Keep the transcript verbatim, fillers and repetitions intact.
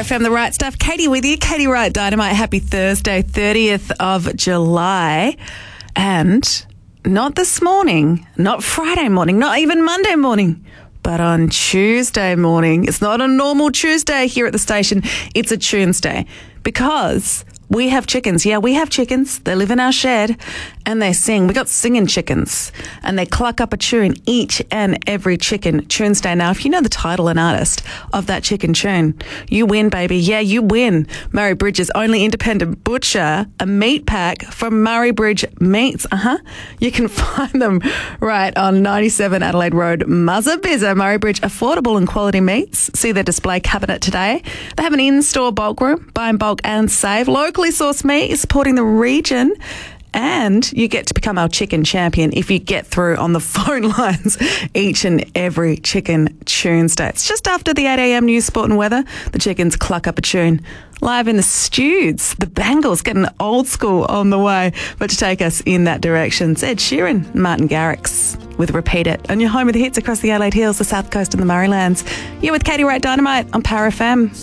F M, The Right Stuff. Katie with you. Katie Wright Dynamite. Happy Thursday, thirtieth of July. And not this morning, not Friday morning, not even Monday morning, but on Tuesday morning. It's not a normal Tuesday here at the station. It's a Tuesday because we have chickens. Yeah, we have chickens. They live in our shed and they sing. We got singing chickens and they cluck up a tune, each and every chicken Tuesday. Now, if you know the title and artist of that chicken tune, you win, baby. Yeah, you win. Murray Bridge's only independent butcher, a meat pack from Murray Bridge Meats. Uh-huh. You can find them right on ninety-seven Adelaide Road, Muzza Bizza. Murray Bridge, affordable and quality meats. See their display cabinet today. They have an in-store bulk room. Buy in bulk and save. Locally sourced meat is supporting the region. And you get to become our chicken champion if you get through on the phone lines each and every chicken Tuesday. It's just after the eight a.m. news, sport and weather. The chickens cluck up a tune. Live in the studs, the Bangles getting old school on the way. But to take us in that direction, it's Ed Sheeran, Martin Garrix with Repeat It. And you're home with the hits across the Adelaide Hills, the South Coast and the Murraylands. You're with Katie Wright Dynamite on Power F M.